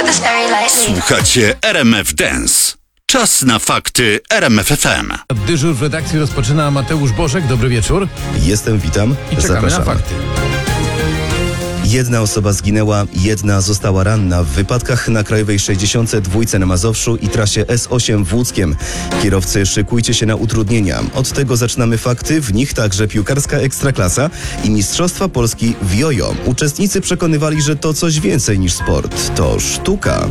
Słuchacie RMF Dance. Czas na fakty RMF FM. Dyżur w redakcji rozpoczyna Mateusz Bożek. Dobry wieczór. Jestem, witam. I czekamy Zapraszam. na fakty. Jedna osoba zginęła, jedna została ranna w wypadkach na Krajowej 62 na Mazowszu i trasie S8 w Łódzkiem. Kierowcy, szykujcie się na utrudnienia. Od tego zaczynamy fakty, w nich także piłkarska Ekstraklasa i Mistrzostwa Polski w jojo. Uczestnicy przekonywali, że to coś więcej niż sport, to sztuka.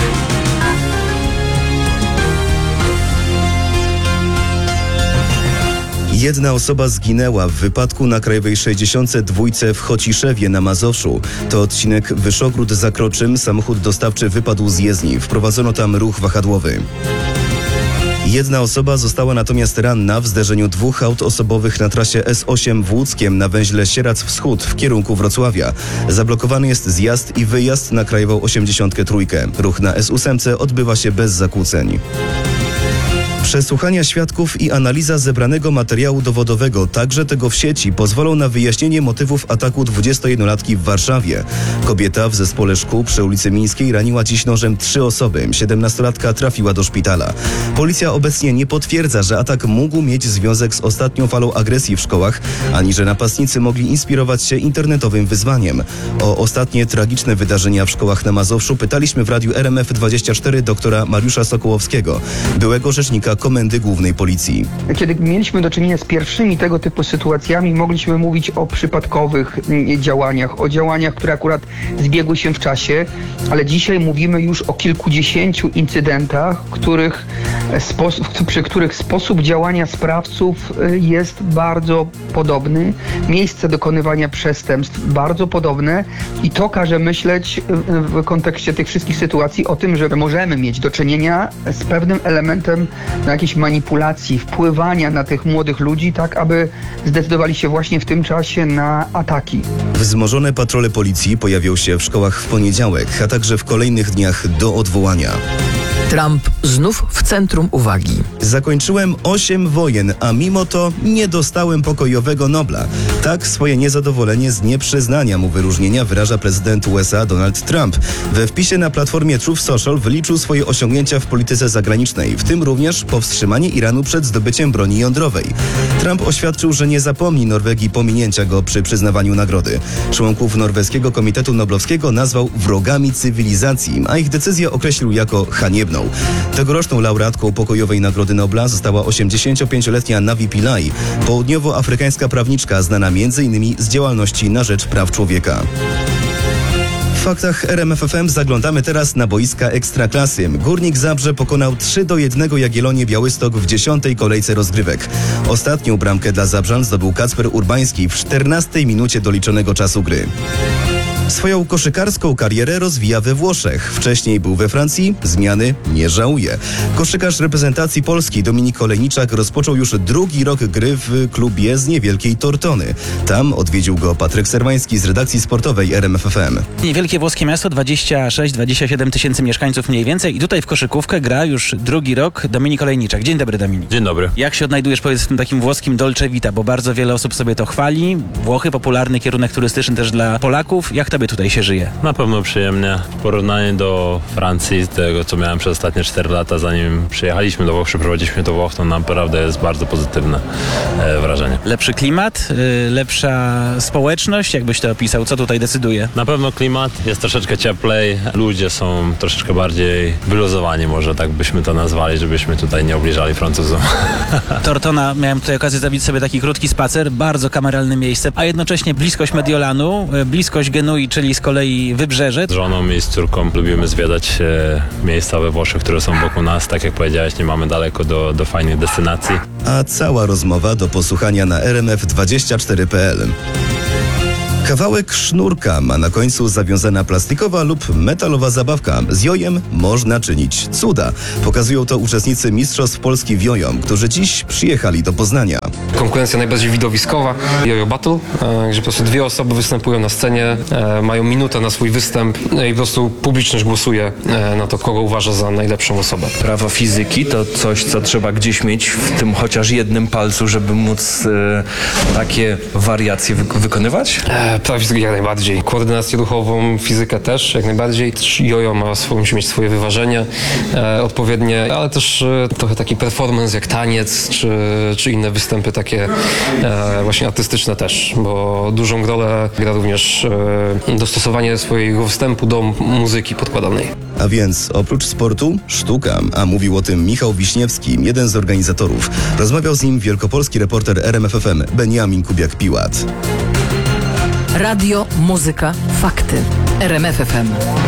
Jedna osoba zginęła w wypadku na Krajowej 62 w Chociszewie na Mazowszu. To odcinek Wyszogród-Zakroczym. Samochód dostawczy wypadł z jezdni. Wprowadzono tam ruch wahadłowy. Jedna osoba została natomiast ranna w zderzeniu dwóch aut osobowych na trasie S8 w Łódzkiem na węźle Sieradz Wschód w kierunku Wrocławia. Zablokowany jest zjazd i wyjazd na Krajową 83. Ruch na S8 odbywa się bez zakłóceń. Przesłuchania świadków i analiza zebranego materiału dowodowego, także tego w sieci, pozwolą na wyjaśnienie motywów ataku 21-latki w Warszawie. Kobieta w zespole szkół przy ulicy Mińskiej raniła dziś nożem 3 osoby. 17-latka trafiła do szpitala. Policja obecnie nie potwierdza, że atak mógł mieć związek z ostatnią falą agresji w szkołach, ani że napastnicy mogli inspirować się internetowym wyzwaniem. O ostatnie tragiczne wydarzenia w szkołach na Mazowszu pytaliśmy w radiu RMF24 doktora Mariusza Sokołowskiego, byłego rzecznika Komendy Głównej Policji. Kiedy mieliśmy do czynienia z pierwszymi tego typu sytuacjami, mogliśmy mówić o przypadkowych działaniach, o działaniach, które akurat zbiegły się w czasie, ale dzisiaj mówimy już o kilkudziesięciu incydentach, przy których sposób działania sprawców jest bardzo podobny, miejsce dokonywania przestępstw bardzo podobne i to każe myśleć w kontekście tych wszystkich sytuacji o tym, że możemy mieć do czynienia z pewnym elementem jakiejś manipulacji, wpływania na tych młodych ludzi, tak aby zdecydowali się właśnie w tym czasie na ataki. Wzmożone patrole policji pojawią się w szkołach w poniedziałek, a także w kolejnych dniach do odwołania. Trump znów w centrum uwagi. Zakończyłem 8 wojen, a mimo to nie dostałem pokojowego Nobla. Tak swoje niezadowolenie z nieprzyznania mu wyróżnienia wyraża prezydent USA Donald Trump. We wpisie na platformie Truth Social wyliczył swoje osiągnięcia w polityce zagranicznej, w tym również powstrzymanie Iranu przed zdobyciem broni jądrowej. Trump oświadczył, że nie zapomni Norwegii pominięcia go przy przyznawaniu nagrody. Członków Norweskiego Komitetu Noblowskiego nazwał wrogami cywilizacji, a ich decyzję określił jako haniebną. Tegoroczną laureatką pokojowej Nagrody Nobla została 85-letnia Navi Pillay, południowoafrykańska prawniczka znana m.in. z działalności na rzecz praw człowieka. W faktach RMF FM zaglądamy teraz na boiska Ekstraklasy. Górnik Zabrze pokonał 3-1 Jagiellonię Białystok w 10. kolejce rozgrywek. Ostatnią bramkę dla Zabrzan zdobył Kacper Urbański w 14. minucie doliczonego czasu gry. Swoją koszykarską karierę rozwija we Włoszech. Wcześniej był we Francji, zmiany nie żałuje. Koszykarz reprezentacji Polski Dominik Olejniczak rozpoczął już drugi rok gry w klubie z niewielkiej Tortony. Tam odwiedził go Patryk Serwański z redakcji sportowej RMF FM. Niewielkie włoskie miasto, 26-27 tysięcy mieszkańców mniej więcej i tutaj w koszykówkę gra już drugi rok Dominik Olejniczak. Dzień dobry, Dominik. Dzień dobry. Jak się odnajdujesz, powiedz, w tym takim włoskim Dolce Vita, bo bardzo wiele osób sobie to chwali. Włochy, popularny kierunek turystyczny też dla Polaków. Jak tobie tutaj się żyje? Na pewno przyjemnie. W porównaniu do Francji, tego co miałem przez ostatnie 4 lata, zanim przyjechaliśmy do Włoch, przeprowadziliśmy do Włoch, to naprawdę jest bardzo pozytywne wrażenie. Lepszy klimat, lepsza społeczność, jakbyś to opisał? Co tutaj decyduje? Na pewno klimat, jest troszeczkę cieplej, ludzie są troszeczkę bardziej wyluzowani, może tak byśmy to nazwali, żebyśmy tutaj nie obliżali Francuzom. Tortona, miałem tutaj okazję zrobić sobie taki krótki spacer, bardzo kameralne miejsce, a jednocześnie bliskość Mediolanu, bliskość Genui, czyli z kolei wybrzeże. Z żoną i z córką lubimy zwiedzać miejsca we Włoszech, które są wokół nas. Tak jak powiedziałeś, nie mamy daleko do fajnych destynacji. A cała rozmowa do posłuchania na rmf24.pl. Kawałek sznurka ma na końcu zawiązana plastikowa lub metalowa zabawka. Z jojem można czynić cuda. Pokazują to uczestnicy Mistrzostw Polski w jojo, którzy dziś przyjechali do Poznania. Konkurencja najbardziej widowiskowa, jojo battle, gdzie po prostu 2 osoby występują na scenie, mają minutę na swój występ i po prostu publiczność głosuje na to, kogo uważa za najlepszą osobę. Prawa fizyki to coś, co trzeba gdzieś mieć w tym chociaż jednym palcu, żeby móc takie wariacje wykonywać? Jak najbardziej. Koordynację ruchową, fizykę też, jak najbardziej. Jojo musi mieć swoje wyważenie odpowiednie, ale też trochę taki performance jak taniec, czy inne występy takie właśnie artystyczne też, bo dużą rolę gra również dostosowanie swojego wstępu do muzyki podkładanej. A więc oprócz sportu, sztuka, a mówił o tym Michał Wiśniewski, jeden z organizatorów. Rozmawiał z nim wielkopolski reporter RMF FM Beniamin Kubiak-Piłat. Radio, muzyka, fakty. RMF FM.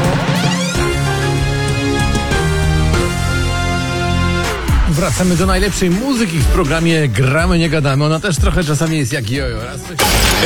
Wracamy do najlepszej muzyki w programie Gramy, nie gadamy. Ona też trochę czasami jest jak jojo. Raz coś...